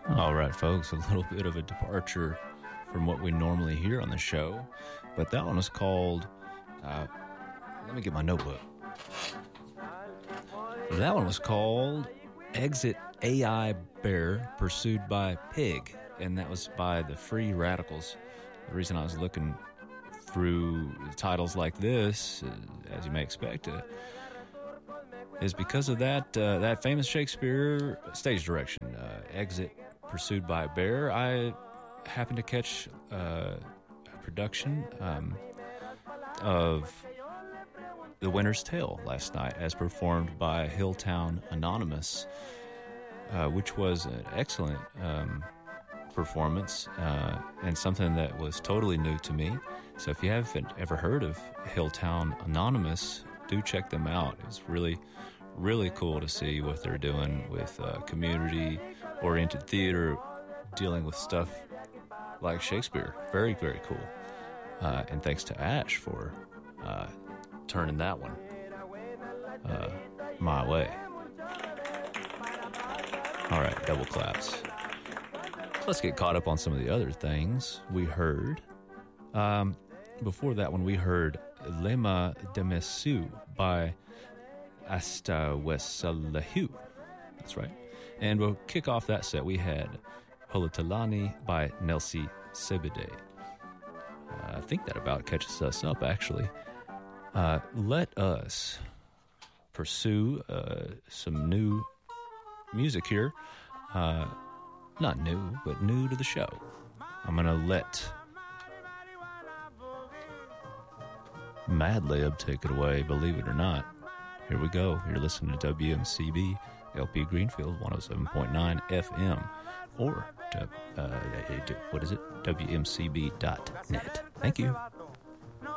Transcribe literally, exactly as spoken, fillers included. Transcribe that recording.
All right, folks, a little bit of a departure from what we normally hear on the show, but that one was called, uh, let me get my notebook. That one was called Exit A I Bear Pursued by Pig, and that was by the Free Radicals. The reason I was looking through titles like this, uh, as you may expect, uh, is because of that uh, that famous Shakespeare stage direction, uh, Exit Pursued by a Bear. I happened to catch uh, a production um, of The Winter's Tale last night as performed by Hilltown Anonymous, uh, which was an excellent um, performance uh, and something that was totally new to me. So if you haven't ever heard of Hilltown Anonymous, do check them out. It's really, really cool to see what they're doing with uh, community-oriented theater, dealing with stuff like Shakespeare. Very, very cool. Uh, and thanks to Ash for uh, turning that one uh, my way. All right, double claps. Let's get caught up on some of the other things we heard. Um, before that one, we heard Lema Demesu by Asta Wesalahu. That's right. And we'll kick off that set. We had Holotalani by Nelsi Sebede. Uh, I think that about catches us up, actually. Uh, let us pursue uh, some new music here. Uh, not new, but new to the show. I'm going to let Madlib take it away, believe it or not. Here we go. You're listening to W M C B, L P Greenfield, one oh seven point nine F M, or to, uh, what is it? W M C B dot net. Thank you.